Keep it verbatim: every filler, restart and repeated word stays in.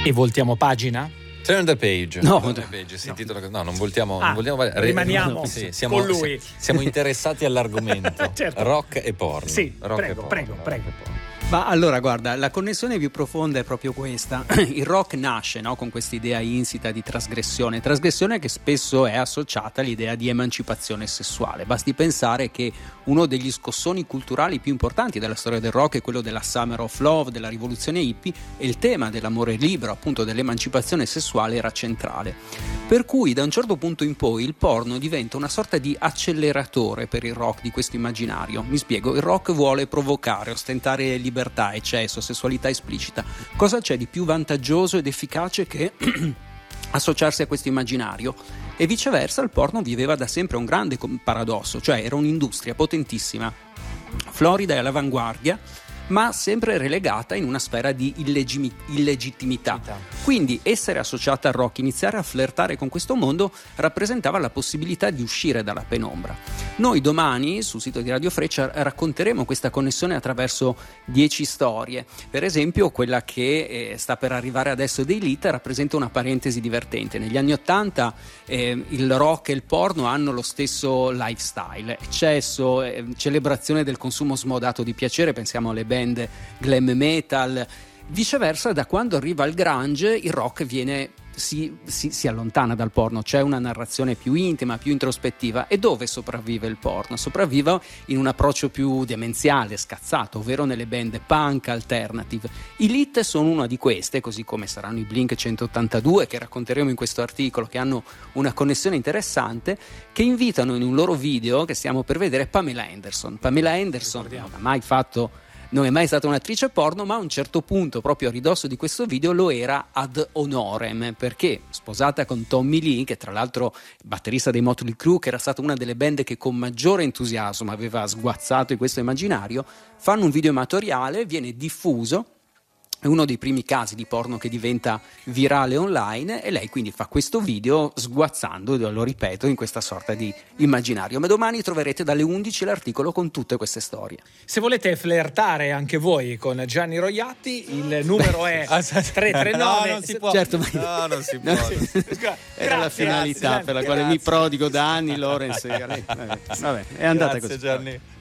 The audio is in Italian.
E voltiamo pagina? Turn the page. No, Turn the page. Si intitola no, non voltiamo, ah, non vogliamo rimaniamo sì, siamo, con lui. Siamo interessati all'argomento. Certo. Rock e porno. Sì, rock prego, e porno, prego, rock prego. e porno. Ma allora guarda, la connessione più profonda è proprio questa. Il rock nasce, no, con questa idea insita di trasgressione, trasgressione che spesso è associata all'idea di emancipazione sessuale. Basti pensare che uno degli scossoni culturali più importanti della storia del rock è quello della Summer of Love, della rivoluzione hippie, e il tema dell'amore libero, appunto dell'emancipazione sessuale, era centrale. Per cui da un certo punto in poi il porno diventa una sorta di acceleratore per il rock di questo immaginario. Mi spiego, il rock vuole provocare, ostentare libertà, libertà, eccesso, sessualità esplicita. Cosa c'è di più vantaggioso ed efficace che associarsi a questo immaginario? E viceversa, il porno viveva da sempre un grande paradosso, cioè era un'industria potentissima, florida e all'avanguardia, ma sempre relegata in una sfera di illegimi- illegittimità. Quindi essere associata al rock, iniziare a flirtare con questo mondo, rappresentava la possibilità di uscire dalla penombra. Noi domani sul sito di Radio Freccia racconteremo questa connessione attraverso dieci storie. Per esempio quella che eh, sta per arrivare adesso dei Elite rappresenta una parentesi divertente. Negli anni Ottanta eh, il rock e il porno hanno lo stesso lifestyle, eccesso, eh, celebrazione del consumo smodato di piacere, pensiamo alle band glam metal. Viceversa, da quando arriva il grunge, il rock viene si, si, si allontana dal porno, c'è una narrazione più intima, più introspettiva. E dove sopravvive il porno? Sopravvive in un approccio più demenziale, scazzato, ovvero nelle band punk alternative. I Elite sono una di queste, così come saranno i Blink centottantadue, che racconteremo in questo articolo, che hanno una connessione interessante, che invitano in un loro video che stiamo per vedere Pamela Anderson. Pamela Anderson non ha mai fatto non è mai stata un'attrice porno, ma a un certo punto, proprio a ridosso di questo video, lo era ad honorem, perché sposata con Tommy Lee, che tra l'altro batterista dei Motley Crue, che era stata una delle band che con maggiore entusiasmo aveva sguazzato in questo immaginario, fanno un video amatoriale, viene diffuso. È uno dei primi casi di porno che diventa virale online, e lei quindi fa questo video sguazzando, lo ripeto, in questa sorta di immaginario. Ma domani troverete dalle undici l'articolo con tutte queste storie. Se volete flirtare anche voi con Gianni Roiatti, il numero è tre tre nove. No, non si può. Certo, ma... No, non si può. Era la finalità grazie, per la Gianni, quale grazie. mi prodigo da anni, Lorenz. Vabbè, vabbè, è andata Grazie, così. Gianni.